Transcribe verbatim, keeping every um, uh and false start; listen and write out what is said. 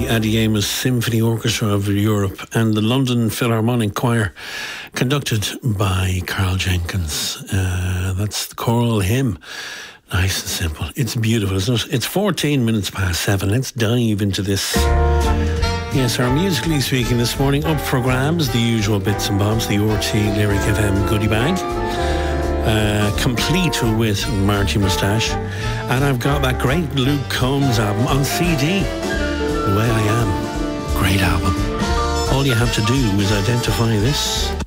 Adi Amos Symphony Orchestra of Europe and the London Philharmonic Choir, conducted by Carl Jenkins. Uh, that's the choral hymn. Nice and simple. It's beautiful, isn't it? It's fourteen minutes past seven. Let's dive into this. Yes, our Musically Speaking this morning, up for grabs, the usual bits and bobs, the R T Lyric F M goodie bag. Uh, complete with Marty Moustache. And I've got that great Luke Combs album on C D. The Way I Am. Great album. All you have to do is identify this.